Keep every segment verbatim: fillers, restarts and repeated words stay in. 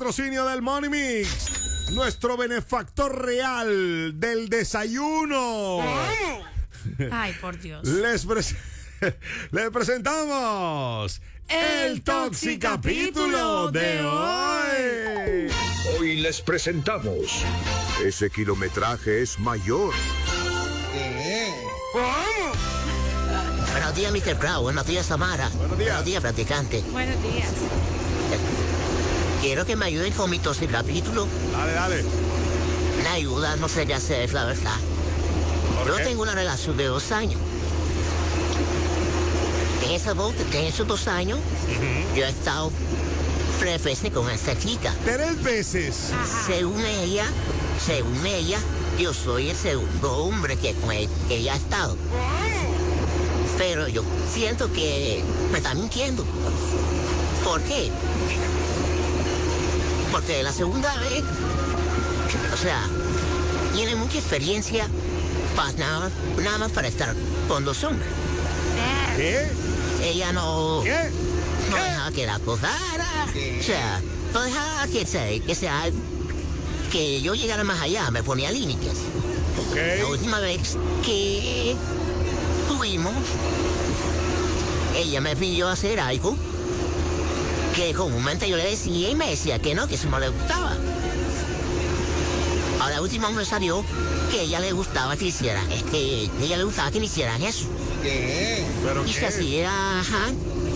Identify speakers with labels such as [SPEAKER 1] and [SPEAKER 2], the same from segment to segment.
[SPEAKER 1] patrocinio del Money Mix, nuestro benefactor real del desayuno.
[SPEAKER 2] Ay, por Dios.
[SPEAKER 1] Les, pre les presentamos el Toxicapítulo de hoy.
[SPEAKER 3] Hoy les presentamos: ese kilometraje es mayor.
[SPEAKER 4] Buenos días, mister Crow. Buenos días, Samara.
[SPEAKER 1] Buenos días.
[SPEAKER 4] Buenos días, practicante.
[SPEAKER 2] Buenos días.
[SPEAKER 4] Quiero que me ayuden con mi toxicapítulo.
[SPEAKER 1] Dale, dale.
[SPEAKER 4] La ayuda no sé qué hacer, la verdad. Yo tengo una relación de dos años. En, esa dos, en esos dos años, uh-huh. yo he estado tres veces con esta chica.
[SPEAKER 1] Tres veces.
[SPEAKER 2] Ajá.
[SPEAKER 4] Según ella, según ella, yo soy el segundo hombre que con el que ella ha estado. Pero yo siento que me está mintiendo. ¿Por qué? Porque la segunda vez, o sea, tiene mucha experiencia para nada, nada más para estar con dos hombres.
[SPEAKER 1] ¿Qué?
[SPEAKER 4] Ella no...
[SPEAKER 1] ¿Qué?
[SPEAKER 4] No
[SPEAKER 1] ¿Qué?
[SPEAKER 4] dejaba que la posara. O sea, no dejaba que sea, que sea... Que yo llegara más allá, me ponía límites.
[SPEAKER 1] Okay.
[SPEAKER 4] La última vez que tuvimos, ella me pidió hacer algo que comúnmente yo le decía y me decía que no, que eso no le gustaba. Ahora último me salió que a ella le gustaba que hicieran, que a ella le gustaba que me hicieran eso.
[SPEAKER 1] ¿Qué? ¿Pero
[SPEAKER 4] y
[SPEAKER 1] qué?
[SPEAKER 4] que así era, ajá.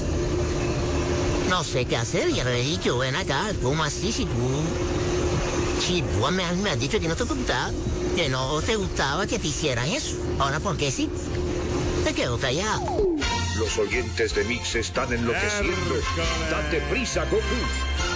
[SPEAKER 4] No sé qué hacer, ya le he dicho, ven acá, ¿cómo así si tú... Si tú me has, me has dicho que no te gustaba, que no te gustaba que te hicieran eso. Ahora, ¿por qué sí? Te quedo callado.
[SPEAKER 3] Los oyentes de Mix están enloqueciendo.
[SPEAKER 1] Miércoles.
[SPEAKER 3] Date prisa, Goku.